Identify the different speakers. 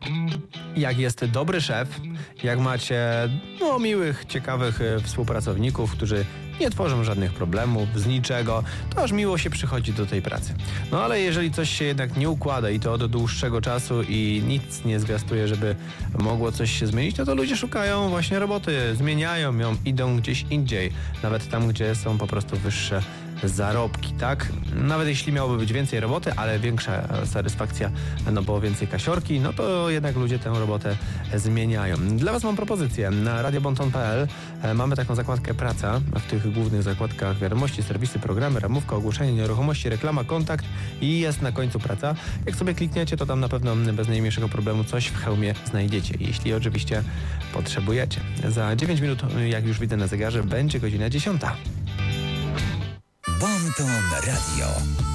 Speaker 1: Jak jest dobry szef, jak macie miłych, ciekawych współpracowników, którzy nie tworzą żadnych problemów z niczego, to aż miło się przychodzi do tej pracy. No ale jeżeli coś się jednak nie układa i to od dłuższego czasu i nic nie zwiastuje, żeby mogło coś się zmienić, no to ludzie szukają właśnie roboty, zmieniają ją, idą gdzieś indziej, nawet tam, gdzie są po prostu wyższe zarobki, tak? Nawet jeśli miałoby być więcej roboty, ale większa satysfakcja, no bo więcej kasiorki, no to jednak ludzie tę robotę zmieniają. Dla Was mam propozycję. Na radiobonton.pl mamy taką zakładkę praca. W tych głównych zakładkach wiadomości, serwisy, programy, ramówka, ogłoszenie nieruchomości, reklama, kontakt i jest na końcu praca. Jak sobie klikniecie, to tam na pewno bez najmniejszego problemu coś w hełmie znajdziecie, jeśli oczywiście potrzebujecie. Za 9 minut, jak już widzę na zegarze, będzie godzina 10.
Speaker 2: Bon Ton Radio.